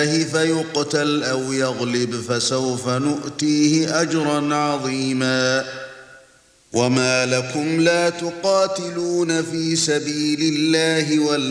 فيقتل أو يغلب فسوف نؤتيه أجرا عظيما وما لكم لا تقاتلون في سبيل الله